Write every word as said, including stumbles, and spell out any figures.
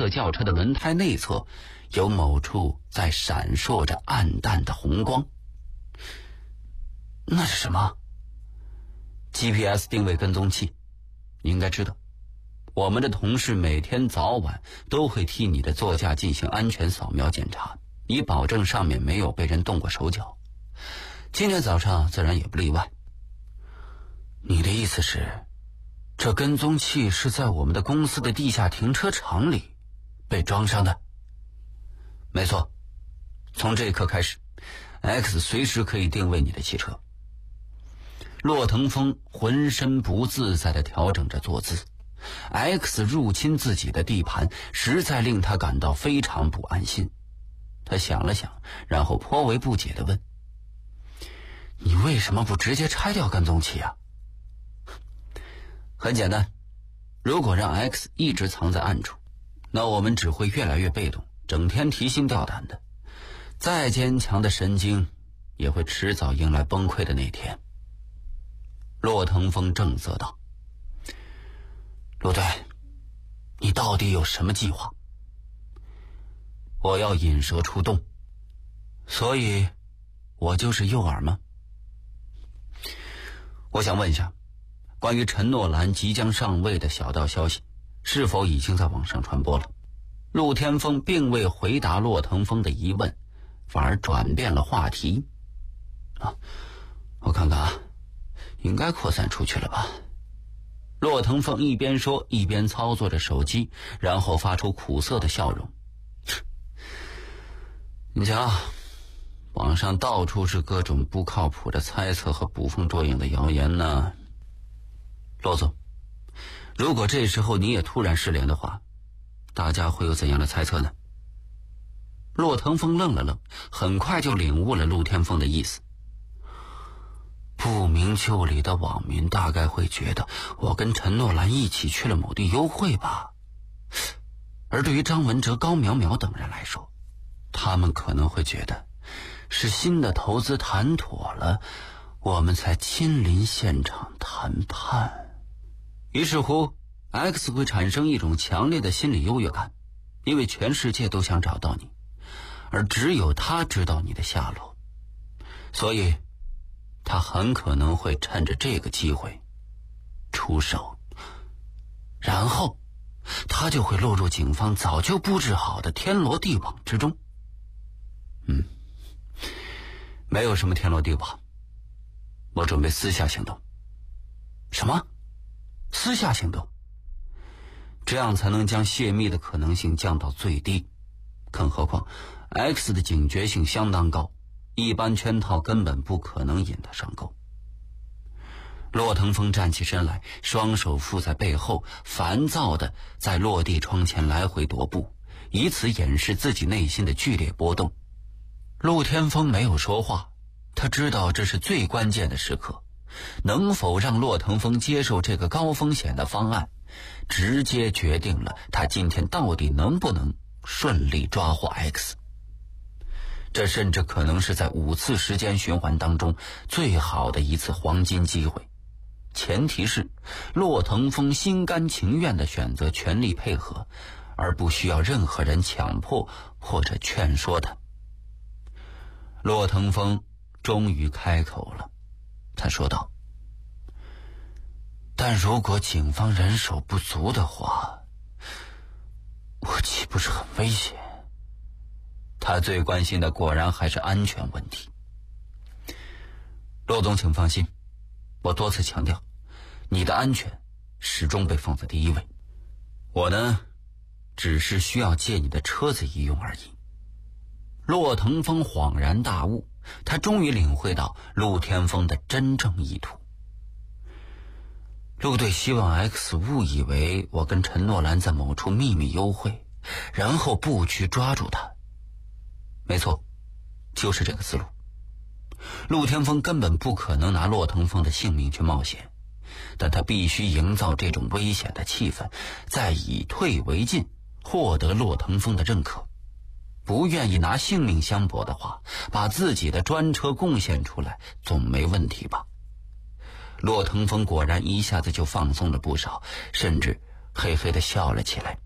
色轿车的轮胎内侧有某处在闪烁着暗淡的红光。那是什么？ G P S 定位跟踪器。你应该知道，我们的同事每天早晚都会替你的座驾进行安全扫描检查，以保证上面没有被人动过手脚。今天早上自然也不例外。你的意思是，这跟踪器是在我们的公司的地下停车场里被装上的？没错，从这一刻开始 X 随时可以定位你的汽车。骆腾峰浑身不自在地调整着坐姿， X 入侵自己的地盘实在令他感到非常不安心。他想了想，然后颇为不解地问：你为什么不直接拆掉跟踪器啊？很简单，如果让 X 一直藏在暗处，那我们只会越来越被动，整天提心吊胆的，再坚强的神经也会迟早迎来崩溃的那天。骆腾峰正色道：陆队，你到底有什么计划？我要引蛇出洞，所以我就是诱饵吗？我想问一下，关于陈诺兰即将上位的小道消息是否已经在网上传播了？陆天峰并未回答骆腾峰的疑问，反而转变了话题。啊，我看看啊，应该扩散出去了吧。骆腾峰一边说一边操作着手机，然后发出苦涩的笑容。你瞧，网上到处是各种不靠谱的猜测和捕风捉影的谣言呢。骆总，如果这时候你也突然失联的话，大家会有怎样的猜测呢？骆腾峰愣了愣，很快就领悟了陆天峰的意思。不明就里的网民大概会觉得我跟陈诺兰一起去了某地幽会吧，而对于张文哲、高淼淼等人来说，他们可能会觉得是新的投资谈妥了，我们才亲临现场谈判。于是乎 X 会产生一种强烈的心理优越感，因为全世界都想找到你，而只有他知道你的下落，所以他很可能会趁着这个机会出手，然后他就会落入警方早就布置好的天罗地网之中。嗯，没有什么天罗地网，我准备私下行动。什么？私下行动？这样才能将泄密的可能性降到最低。更何况 X 的警觉性相当高，一般圈套根本不可能引他上钩。骆腾峰站起身来，双手负在背后，烦躁地在落地窗前来回踱步，以此掩饰自己内心的剧烈波动。陆天峰没有说话，他知道这是最关键的时刻，能否让骆腾峰接受这个高风险的方案，直接决定了他今天到底能不能顺利抓获 X。这甚至可能是在五次时间循环当中最好的一次黄金机会，前提是骆腾峰心甘情愿地选择全力配合，而不需要任何人强迫或者劝说他。骆腾峰终于开口了，他说道：但如果警方人手不足的话，我岂不是很危险？他最关心的果然还是安全问题。骆总请放心，我多次强调，你的安全始终被放在第一位。我呢，只是需要借你的车子一用而已。骆腾峰恍然大悟，他终于领会到陆天峰的真正意图。陆队希望 X 误以为我跟陈诺兰在某处秘密幽会，然后不去抓住他。没错，就是这个思路。陆天峰根本不可能拿骆腾峰的性命去冒险，但他必须营造这种危险的气氛，再以退为进，获得骆腾峰的认可。不愿意拿性命相搏的话，把自己的专车贡献出来总没问题吧。骆腾峰果然一下子就放松了不少，甚至嘿嘿地笑了起来。